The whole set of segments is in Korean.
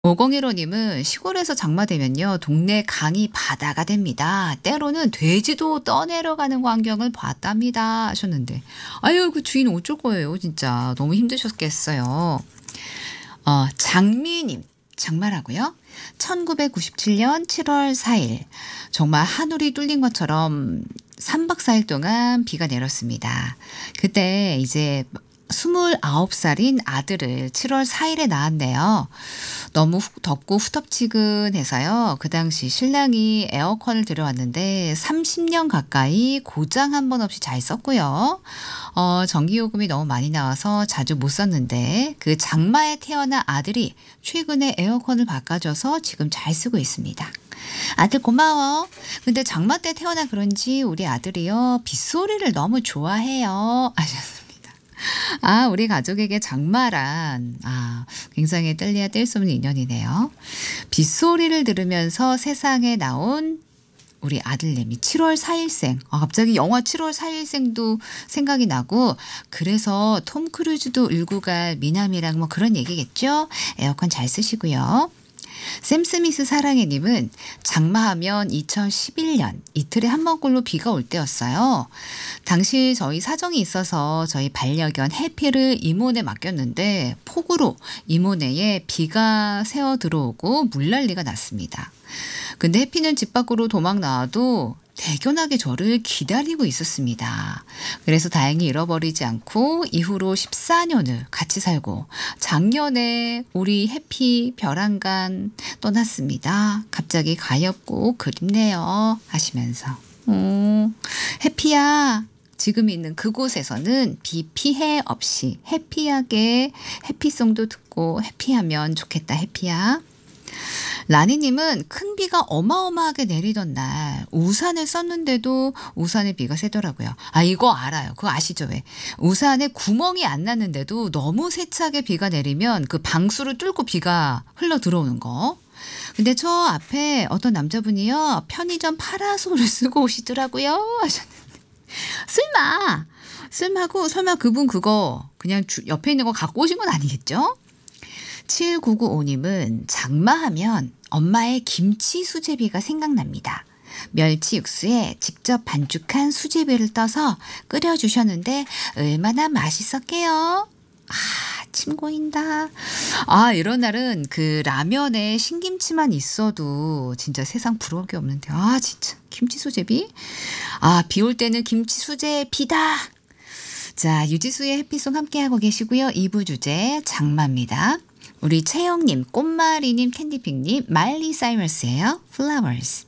오공일호님은 시골에서 장마되면요, 동네 강이 바다가 됩니다. 때로는 돼지도 떠내려가는 광경을 봤답니다. 하셨는데, 아유, 그 주인 어쩔 거예요, 진짜. 너무 힘드셨겠어요. 장미님, 장마라고요? 1997년 7월 4일. 정말 하늘이 뚫린 것처럼 3박 4일 동안 비가 내렸습니다. 그때 이제 29살인 아들을 7월 4일에 낳았네요. 너무 덥고 후텁지근해서요. 그 당시 신랑이 에어컨을 들여왔는데 30년 가까이 고장 한 번 없이 잘 썼고요. 전기요금이 너무 많이 나와서 자주 못 썼는데 그 장마에 태어난 아들이 최근에 에어컨을 바꿔줘서 지금 잘 쓰고 있습니다. 아들 고마워. 근데 장마 때 태어나 그런지 우리 아들이요, 빗소리를 너무 좋아해요. 하셨습니다. 아, 우리 가족에게 장마란, 굉장히 뗄래야 뗄 수 없는 인연이네요. 빗소리를 들으면서 세상에 나온 우리 아들내미 7월 4일생. 갑자기 영화 7월 4일생도 생각이 나고, 그래서 톰 크루즈도 울고 갈 미남이랑 뭐 그런 얘기겠죠? 에어컨 잘 쓰시고요. 샘 스미스 사랑해님은 장마하면 2011년 이틀에 한 번꼴로 비가 올 때였어요. 당시 저희 사정이 있어서 저희 반려견 해피를 이모네 맡겼는데 폭우로 이모네에 비가 새어 들어오고 물난리가 났습니다. 근데 해피는 집 밖으로 도망 나와도 대견하게 저를 기다리고 있었습니다. 그래서 다행히 잃어버리지 않고 이후로 14년을 같이 살고 작년에 우리 해피 별안간 떠났습니다. 갑자기 가엾고 그립네요. 하시면서 해피야, 지금 있는 그곳에서는 비 피해 없이 해피하게 해피송도 듣고 해피하면 좋겠다. 해피야. 라니님은 큰 비가 어마어마하게 내리던 날 우산을 썼는데도 우산에 비가 새더라고요. 이거 알아요. 그거 아시죠? 왜? 우산에 구멍이 안 났는데도 너무 세차게 비가 내리면 그 방수를 뚫고 비가 흘러 들어오는 거. 근데 저 앞에 어떤 남자분이요, 편의점 파라솔을 쓰고 오시더라고요. 하셨는데, 쓸마고 설마 그분 그거 그냥 옆에 있는 거 갖고 오신 건 아니겠죠? 7995님은 장마하면 엄마의 김치 수제비가 생각납니다. 멸치 육수에 직접 반죽한 수제비를 떠서 끓여주셨는데 얼마나 맛있었게요. 침 고인다. 이런 날은 그 라면에 신김치만 있어도 진짜 세상 부러울 게 없는데, 진짜 김치 수제비? 비 올 때는 김치 수제비다. 자, 유지수의 해피송 함께하고 계시고요. 2부 주제 장마입니다. 우리 채영님, 꽃마리님, 캔디픽님, 마일리 사이러스예요. Flowers.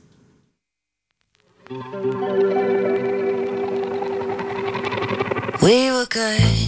We were good.